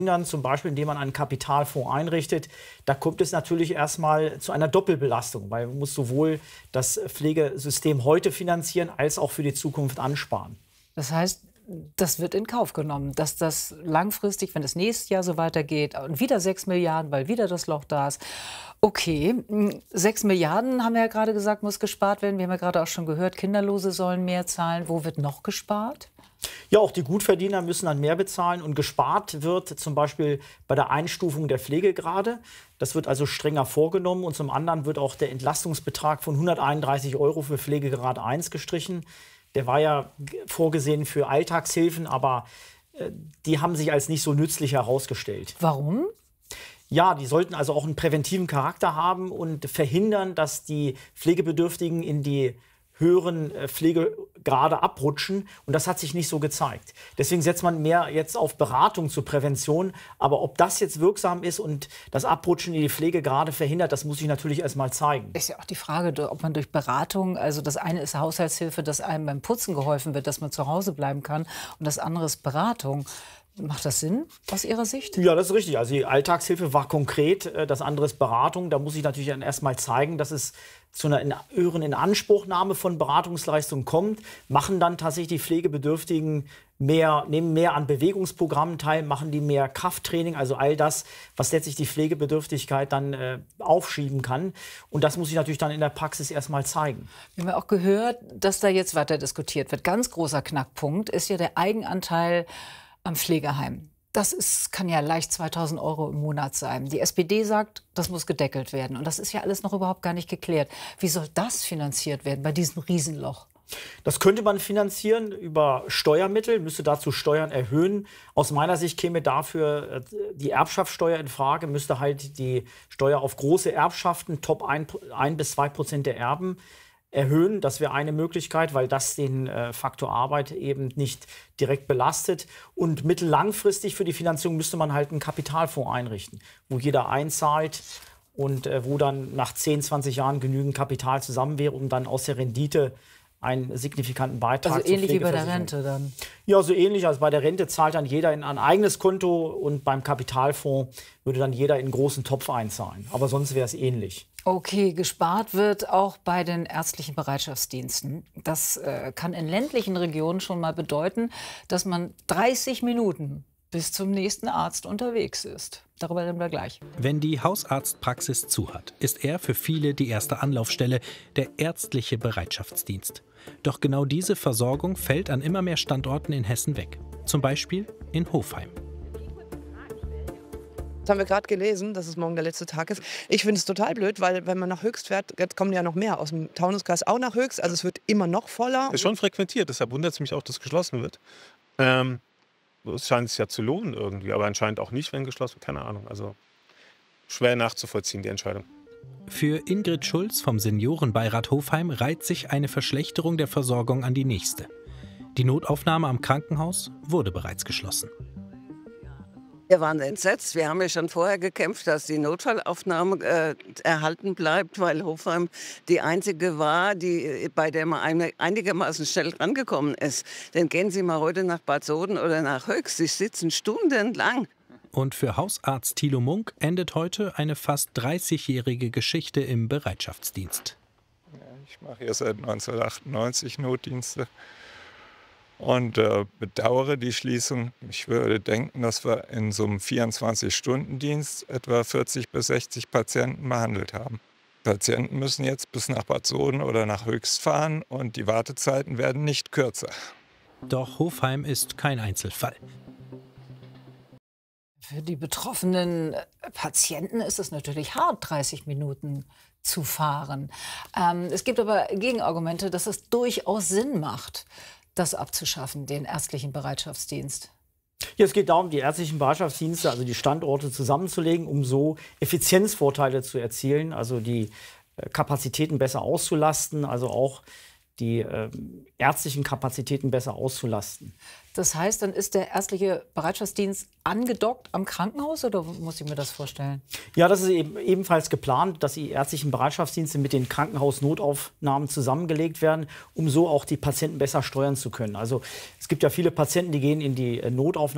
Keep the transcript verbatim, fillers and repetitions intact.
Dann zum Beispiel, indem man einen Kapitalfonds einrichtet, da kommt es natürlich erstmal zu einer Doppelbelastung, weil man muss sowohl das Pflegesystem heute finanzieren, als auch für die Zukunft ansparen. Das heißt, das wird in Kauf genommen, dass das langfristig, wenn es nächstes Jahr so weitergeht, und wieder sechs Milliarden, weil wieder das Loch da ist. Okay, sechs Milliarden, haben wir ja gerade gesagt, muss gespart werden. Wir haben ja gerade auch schon gehört, Kinderlose sollen mehr zahlen. Wo wird noch gespart? Ja, auch die Gutverdiener müssen dann mehr bezahlen und gespart wird zum Beispiel bei der Einstufung der Pflegegrade. Das wird also strenger vorgenommen und zum anderen wird auch der Entlastungsbetrag von hunderteinunddreißig Euro für Pflegegrad eins gestrichen. Der war ja vorgesehen für Alltagshilfen, aber äh, die haben sich als nicht so nützlich herausgestellt. Warum? Ja, die sollten also auch einen präventiven Charakter haben und verhindern, dass die Pflegebedürftigen in die höheren Pflegegrade abrutschen. Und das hat sich nicht so gezeigt. Deswegen setzt man mehr jetzt auf Beratung zur Prävention. Aber ob das jetzt wirksam ist und das Abrutschen in die Pflegegrade verhindert, das muss sich natürlich erst mal zeigen. Ist ja auch die Frage, ob man durch Beratung, also das eine ist Haushaltshilfe, dass einem beim Putzen geholfen wird, dass man zu Hause bleiben kann. Und das andere ist Beratung. Macht das Sinn aus Ihrer Sicht? Ja, das ist richtig. Also die Alltagshilfe war konkret, das andere ist Beratung. Da muss ich natürlich dann erst mal zeigen, dass es zu einer höheren Inanspruchnahme von Beratungsleistungen kommt. Machen dann tatsächlich die Pflegebedürftigen mehr, nehmen mehr an Bewegungsprogrammen teil, machen die mehr Krafttraining, also all das, was letztlich die Pflegebedürftigkeit dann äh, aufschieben kann. Und das muss ich natürlich dann in der Praxis erst mal zeigen. Wir haben ja auch gehört, dass da jetzt weiter diskutiert wird. Ganz großer Knackpunkt ist ja der Eigenanteil am Pflegeheim. Das ist, kann ja leicht zweitausend Euro im Monat sein. Die S P D sagt, das muss gedeckelt werden. Und das ist ja alles noch überhaupt gar nicht geklärt. Wie soll das finanziert werden bei diesem Riesenloch? Das könnte man finanzieren über Steuermittel, müsste dazu Steuern erhöhen. Aus meiner Sicht käme dafür die Erbschaftssteuer in Frage, müsste halt die Steuer auf große Erbschaften, Top ein bis zwei Prozent der Erben, erhöhen. Das wäre eine Möglichkeit, weil das den äh, Faktor Arbeit eben nicht direkt belastet. Und mittellangfristig für die Finanzierung müsste man halt einen Kapitalfonds einrichten, wo jeder einzahlt und äh, wo dann nach zehn, zwanzig Jahren genügend Kapital zusammen wäre, um dann aus der Rendite einen signifikanten Beitrag also zur ähnlich wie bei der Pflegeversicherung. Rente dann? Ja, so ähnlich. Also bei der Rente zahlt dann jeder in ein eigenes Konto und beim Kapitalfonds würde dann jeder in einen großen Topf einzahlen. Aber sonst wäre es ähnlich. Okay, gespart wird auch bei den ärztlichen Bereitschaftsdiensten. Das äh, kann in ländlichen Regionen schon mal bedeuten, dass man dreißig Minuten bis zum nächsten Arzt unterwegs ist. Darüber reden wir gleich. Wenn die Hausarztpraxis zu hat, ist er für viele die erste Anlaufstelle, der ärztliche Bereitschaftsdienst. Doch genau diese Versorgung fällt an immer mehr Standorten in Hessen weg. Zum Beispiel in Hofheim. Das haben wir gerade gelesen, dass es morgen der letzte Tag ist. Ich finde es total blöd, weil wenn man nach Höchst fährt, jetzt kommen ja noch mehr aus dem Taunuskreis auch nach Höchst. Also es wird immer noch voller. Ist schon frequentiert, deshalb wundert es mich auch, dass geschlossen wird. Ähm, es scheint sich ja zu lohnen irgendwie, aber anscheinend auch nicht, wenn geschlossen wird. Keine Ahnung, also schwer nachzuvollziehen, die Entscheidung. Für Ingrid Schulz vom Seniorenbeirat Hofheim reiht sich eine Verschlechterung der Versorgung an die nächste. Die Notaufnahme am Krankenhaus wurde bereits geschlossen. Wir waren entsetzt. Wir haben ja schon vorher gekämpft, dass die Notfallaufnahme äh, erhalten bleibt, weil Hofheim die einzige war, die, bei der man einigermaßen schnell rangekommen ist. Denn gehen Sie mal heute nach Bad Soden oder nach Höchst, Sie sitzen stundenlang. Und für Hausarzt Thilo Munk endet heute eine fast dreißigjährige Geschichte im Bereitschaftsdienst. Ja, ich mache hier seit neunzehnhundertachtundneunzig Notdienste. Und äh, bedauere die Schließung. Ich würde denken, dass wir in so einem vierundzwanzig-Stunden-Dienst etwa vierzig bis sechzig Patienten behandelt haben. Patienten müssen jetzt bis nach Bad Soden oder nach Höchst fahren und die Wartezeiten werden nicht kürzer. Doch Hofheim ist kein Einzelfall. Für die betroffenen Patienten ist es natürlich hart, dreißig Minuten zu fahren. Ähm, es gibt aber Gegenargumente, dass es durchaus Sinn macht, das abzuschaffen, den ärztlichen Bereitschaftsdienst. Ja, es geht darum, die ärztlichen Bereitschaftsdienste, also die Standorte zusammenzulegen, um so Effizienzvorteile zu erzielen, also die äh, Kapazitäten besser auszulasten, also auch die äh, ärztlichen Kapazitäten besser auszulasten. Das heißt, dann ist der ärztliche Bereitschaftsdienst angedockt am Krankenhaus oder muss ich mir das vorstellen? Ja, das ist eben ebenfalls geplant, dass die ärztlichen Bereitschaftsdienste mit den Krankenhausnotaufnahmen zusammengelegt werden, um so auch die Patienten besser steuern zu können. Also es gibt ja viele Patienten, die gehen in die Notaufnahme